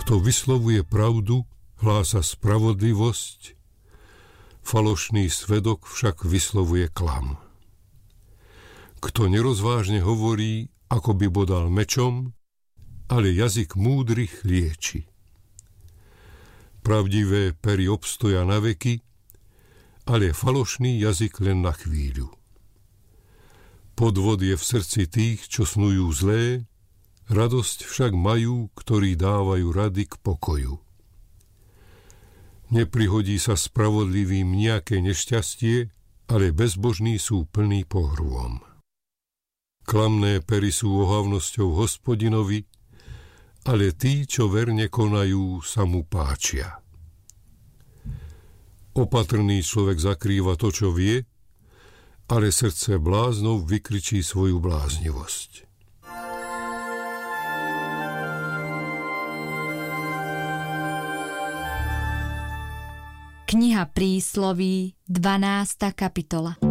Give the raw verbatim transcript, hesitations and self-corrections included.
Kto vyslovuje pravdu, hlása spravodlivosť, falošný svedok však vyslovuje klam. Kto nerozvážne hovorí, ako by bodal mečom, ale jazyk múdrych lieči. Pravdivé pery obstoja na veky, ale falošný jazyk len na chvíľu. Podvod je v srdci tých, čo snujú zlé, radosť však majú, ktorí dávajú rady k pokoju. Neprihodí sa spravodlivým nejaké nešťastie, ale bezbožní sú plní pohrôm. Klamné pery sú ohavnosťou Hospodinovi, ale tí, čo verne konajú, sa mu páčia. Opatrný človek zakrýva to, čo vie, ale srdce bláznov vykričí svoju bláznivosť. Kniha Prísloví, dvanásta kapitola.